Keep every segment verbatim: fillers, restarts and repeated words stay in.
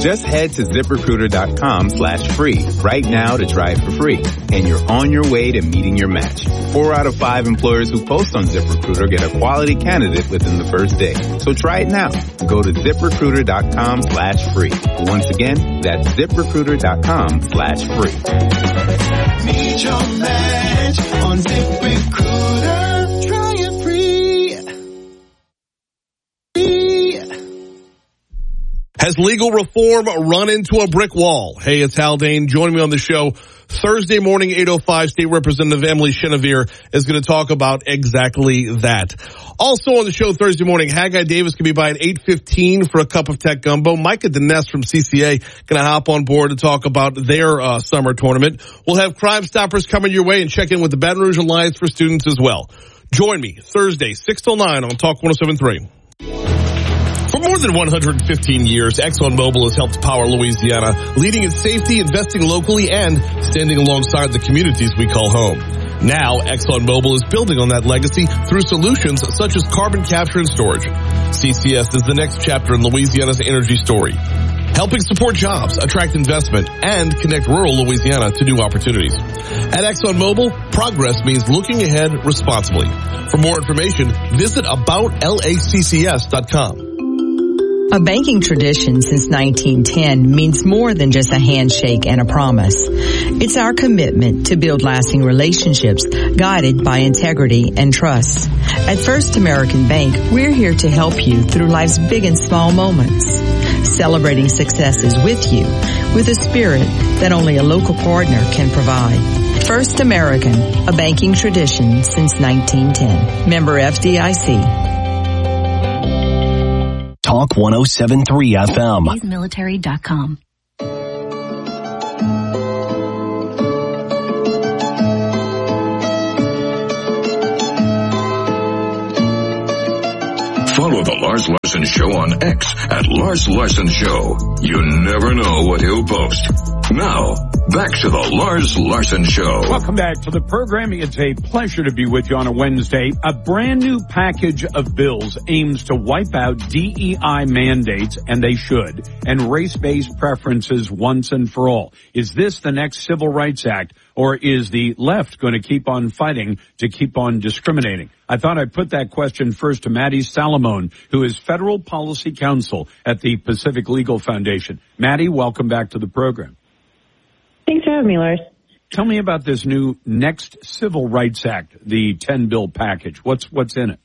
Just head to ZipRecruiter.com slash free right now to try it for free. And you're on your way to meeting your match. Four out of five employers who post on ZipRecruiter get a quality candidate within the first day. So try it now. Go to ZipRecruiter.com slash free. Once again, that's ZipRecruiter.com slash free. Meet your match on ZipRecruiter. Try it free. free. Has legal reform run into a brick wall? Hey, it's Haldane. Joining me on the show Thursday morning, eight oh five, State Representative Emily Chenevert is going to talk about exactly that. Also on the show Thursday morning, Haggai Davis can be by at eight fifteen for a cup of tech gumbo. Micah Dines from C C A going to hop on board to talk about their uh, summer tournament. We'll have Crime Stoppers coming your way and check in with the Baton Rouge Alliance for Students as well. Join me Thursday, six till nine on Talk one oh seven point three. For more than one hundred fifteen years, ExxonMobil has helped power Louisiana, leading in safety, investing locally, and standing alongside the communities we call home. Now, ExxonMobil is building on that legacy through solutions such as carbon capture and storage. C C S is the next chapter in Louisiana's energy story, helping support jobs, attract investment, and connect rural Louisiana to new opportunities. At ExxonMobil, progress means looking ahead responsibly. For more information, visit about laccs dot com. A banking tradition since nineteen ten means more than just a handshake and a promise. It's our commitment to build lasting relationships guided by integrity and trust. At First American Bank, we're here to help you through life's big and small moments, celebrating successes with you with a spirit that only a local partner can provide. First American, a banking tradition since nineteen ten. Member F D I C. Talk one oh seven point three F M. military dot com. Follow the Lars Larson Show on X at Lars Larson Show. You never know what he'll post. Now, back to the Lars Larson Show. Welcome back to the program. It's a pleasure to be with you on a Wednesday. A brand new package of bills aims to wipe out D E I mandates, and they should, and race-based preferences once and for all. Is this the next Civil Rights Act, or is the left going to keep on fighting to keep on discriminating? I thought I'd put that question first to Maddie Salamone, who is Federal Policy Counsel at the Pacific Legal Foundation. Maddie, welcome back to the program. Thanks for having me, Lars. Tell me about this new next Civil Rights Act, the ten bill package. What's what's in it?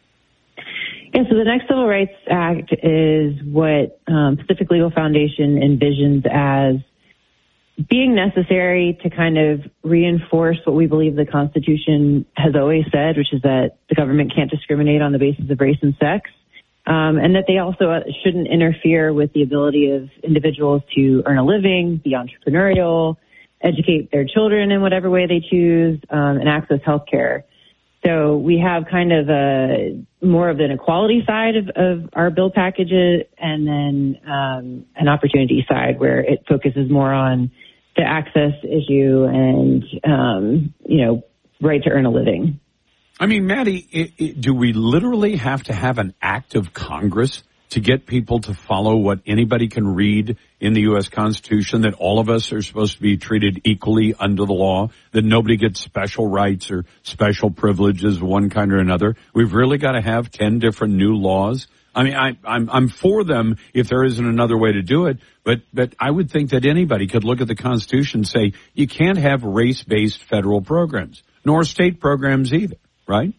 Yeah, so the next Civil Rights Act is what um, Pacific Legal Foundation envisions as being necessary to kind of reinforce what we believe the Constitution has always said, which is that the government can't discriminate on the basis of race and sex, um, and that they also shouldn't interfere with the ability of individuals to earn a living, be entrepreneurial, educate their children in whatever way they choose, um, and access health care. So we have kind of a more of an equality side of, of our bill packages, and then um, an opportunity side where it focuses more on the access issue and, um, you know, right to earn a living. I mean, Maddie, it, it, do we literally have to have an act of Congress to get people to follow what anybody can read in the U S Constitution, that all of us are supposed to be treated equally under the law, that nobody gets special rights or special privileges of one kind or another? We've really got to have ten different new laws? I mean, I, I'm, I'm for them if there isn't another way to do it, but, but I would think that anybody could look at the Constitution and say, you can't have race-based federal programs, nor state programs either, right?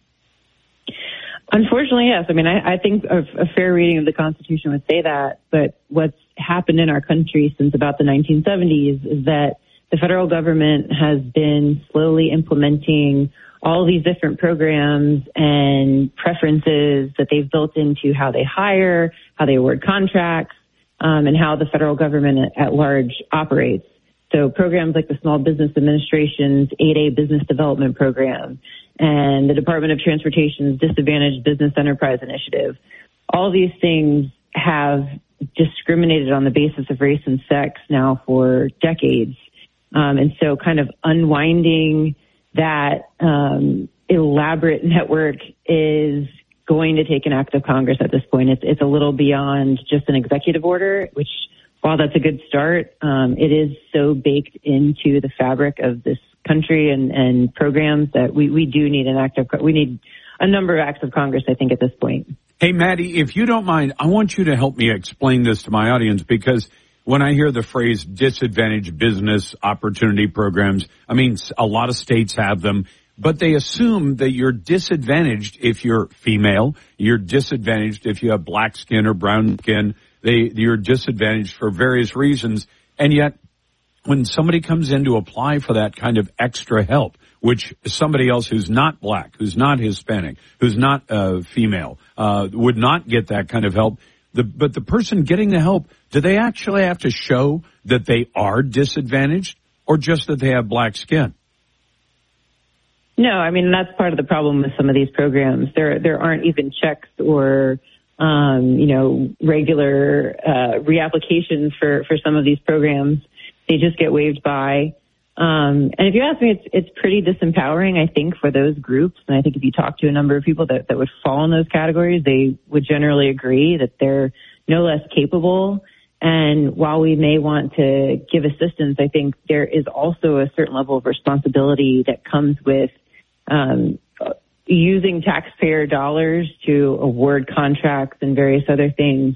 Unfortunately, yes. I mean, I, I think a, a fair reading of the Constitution would say that, but what's happened in our country since about the nineteen seventies is that the federal government has been slowly implementing all these different programs and preferences that they've built into how they hire, how they award contracts, um, and how the federal government at, at large operates. So programs like the Small Business Administration's eight A Business Development Program and the Department of Transportation's Disadvantaged Business Enterprise Initiative, all these things have discriminated on the basis of race and sex now for decades. Um, and so kind of unwinding that um, elaborate network is going to take an act of Congress at this point. It's, it's a little beyond just an executive order, which while that's a good start, um, it is so baked into the fabric of this country and, and programs that we, we do need an act of, we need a number of acts of Congress, I think, at this point. Hey, Maddie, if you don't mind, I want you to help me explain this to my audience, because when I hear the phrase disadvantaged business opportunity programs, I mean, a lot of states have them, but they assume that you're disadvantaged if you're female, you're disadvantaged if you have black skin or brown skin, they, you're disadvantaged for various reasons, and yet when somebody comes in to apply for that kind of extra help, which somebody else who's not black, who's not Hispanic, who's not uh, female, uh, would not get that kind of help. The, but the person getting the help, do they actually have to show that they are disadvantaged or just that they have black skin? No, I mean, that's part of the problem with some of these programs. There, there aren't even checks or, um, you know, regular uh, reapplications for, for some of these programs. They just get waved by. Um, and if you ask me, it's, it's pretty disempowering, I think, for those groups. And I think if you talk to a number of people that, that would fall in those categories, they would generally agree that they're no less capable. And while we may want to give assistance, I think there is also a certain level of responsibility that comes with um, using taxpayer dollars to award contracts and various other things,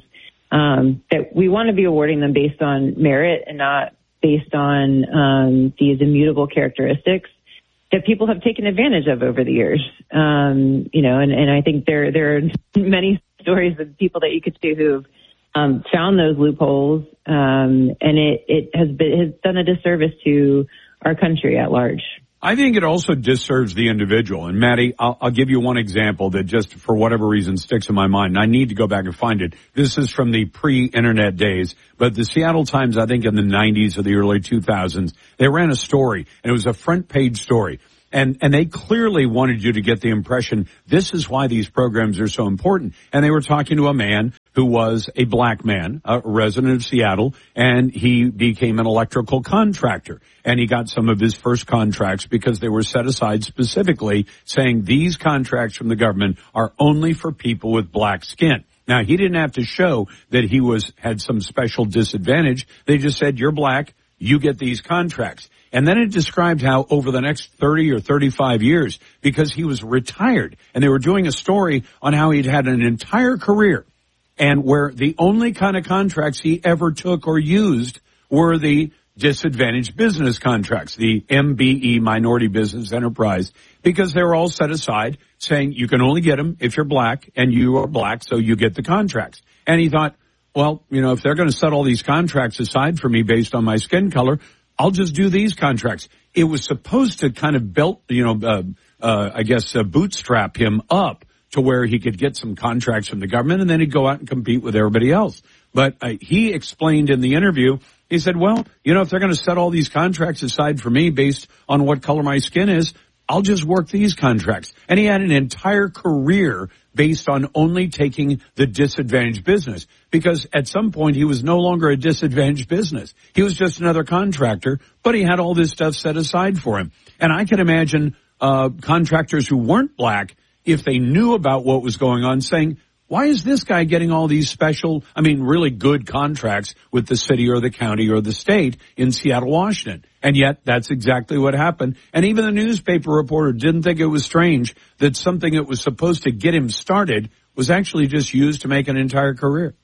um, that we want to be awarding them based on merit and not based on um, these immutable characteristics that people have taken advantage of over the years. Um, you know, and, and I think there there are many stories of people that you could see who've um, found those loopholes, um, and it, it has been has done a disservice to our country at large. I think it also disserves the individual. And Maddie, I'll, I'll give you one example that just for whatever reason sticks in my mind. And I need to go back and find it. This is from the pre-internet days, but the Seattle Times, I think in the nineties or the early two thousands, they ran a story, and it was a front page story. And, and they clearly wanted you to get the impression this is why these programs are so important. And they were talking to a man who was a black man, a resident of Seattle, and he became an electrical contractor. And he got some of his first contracts because they were set aside specifically saying these contracts from the government are only for people with black skin. Now, he didn't have to show that he was had some special disadvantage. They just said, you're black, you get these contracts. And then it described how over the next thirty or thirty-five years, because he was retired, and they were doing a story on how he'd had an entire career, and where the only kind of contracts he ever took or used were the disadvantaged business contracts, the M B E, Minority Business Enterprise, because they were all set aside saying you can only get them if you're black, and you are black, so you get the contracts. And he thought, well, you know, if they're going to set all these contracts aside for me based on my skin color, I'll just do these contracts. It was supposed to kind of belt, you know, uh, uh, I guess, uh, bootstrap him up to where he could get some contracts from the government, and then he'd go out and compete with everybody else. But uh, he explained in the interview, he said, well, you know, if they're going to set all these contracts aside for me based on what color my skin is, I'll just work these contracts. And he had an entire career based on only taking the disadvantaged business, because at some point he was no longer a disadvantaged business. He was just another contractor, but he had all this stuff set aside for him. And I can imagine uh contractors who weren't black, if they knew about what was going on, saying, why is this guy getting all these special, I mean, really good contracts with the city or the county or the state in Seattle, Washington? And yet that's exactly what happened. And even the newspaper reporter didn't think it was strange that something that was supposed to get him started was actually just used to make an entire career.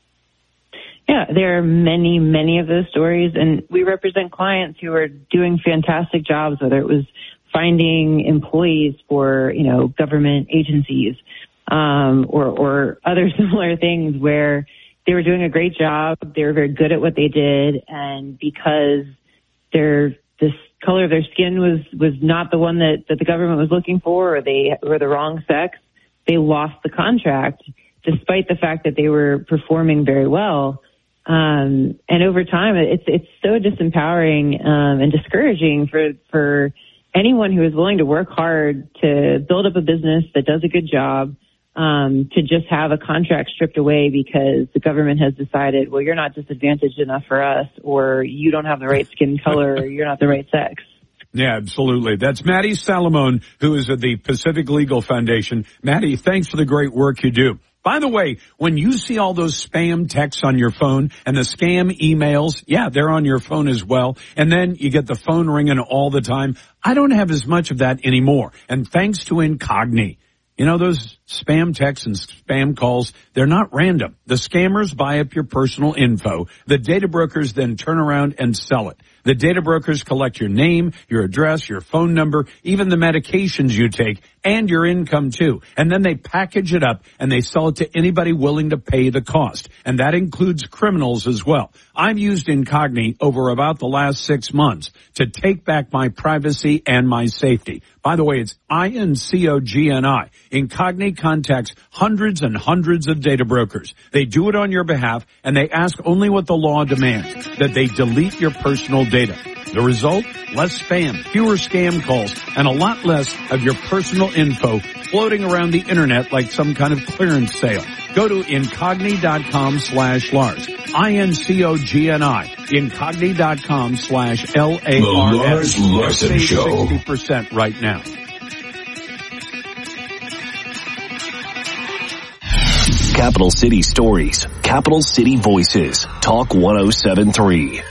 Yeah, there are many, many of those stories, and we represent clients who are doing fantastic jobs, whether it was finding employees for, you know, government agencies, um, or, or other similar things where they were doing a great job, they were very good at what they did, and because their this color of their skin was, was not the one that, that the government was looking for, or they were the wrong sex, they lost the contract, despite the fact that they were performing very well. Um, and over time, it's it's so disempowering um, and discouraging for for anyone who is willing to work hard to build up a business that does a good job, um, to just have a contract stripped away because the government has decided, well, you're not disadvantaged enough for us, or you don't have the right skin color, or you're not the right sex. Yeah, absolutely. That's Maddie Salamone, who is at the Pacific Legal Foundation. Maddie, thanks for the great work you do. By the way, when you see all those spam texts on your phone and the scam emails, yeah, they're on your phone as well. And then you get the phone ringing all the time. I don't have as much of that anymore. And thanks to Incogni. You know, those spam texts and spam calls, they're not random. The scammers buy up your personal info. The data brokers then turn around and sell it. The data brokers collect your name, your address, your phone number, even the medications you take, and your income too. And then they package it up and they sell it to anybody willing to pay the cost. And that includes criminals as well. I've used Incogni over about the last six months to take back my privacy and my safety. By the way, it's I N C O G N I. Incogni contacts hundreds and hundreds of data brokers. They do it on your behalf, and they ask only what the law demands, that they delete your personal data. The result? Less spam, fewer scam calls, and a lot less of your personal info floating around the internet like some kind of clearance sale. Go to Incogni.com slash Lars. I N C O G N I. Incogni.com slash L A R S. The Lars Larson Show. sixty percent right now. Capital City Stories, Capital City Voices, Talk one oh seven point three.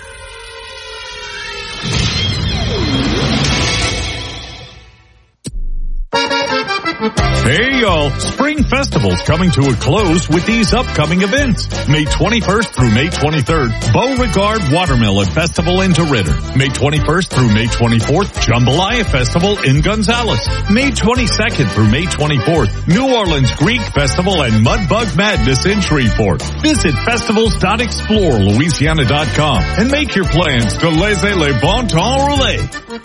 Hey y'all, Spring Festival's coming to a close with these upcoming events. May twenty-first through May twenty-third, Beauregard Watermelon Festival in DeRidder. May twenty-first through May twenty-fourth, Jambalaya Festival in Gonzales. May twenty-second through May twenty-fourth, New Orleans Greek Festival and Mudbug Madness in Shreveport. Visit festivals dot explore louisiana dot com and make your plans to laissez le bon temps rouler.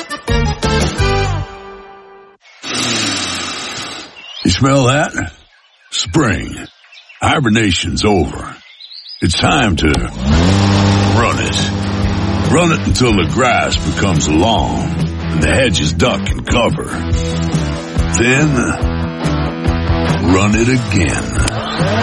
You smell that? Spring. Hibernation's over. It's time to run it. Run it until the grass becomes long and the hedges duck and cover. Then run it again.